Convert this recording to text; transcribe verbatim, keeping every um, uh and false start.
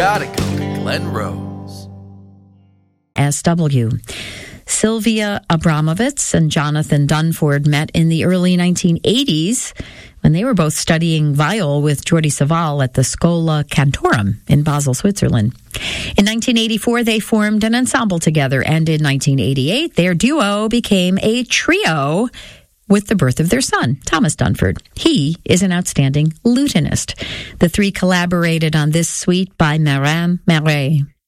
gotta go to Glen Rose. S W. Sylvia Abramovitz and Jonathan Dunford met in the early nineteen eighties when they were both studying viol with Jordi Savall at the Schola Cantorum in Basel, Switzerland. In nineteen eighty-four, they formed an ensemble together, and in nineteen eighty-eight, their duo became a trio with the birth of their son, Thomas Dunford. He is an outstanding lutenist. The three collaborated on this suite by Marin Marais.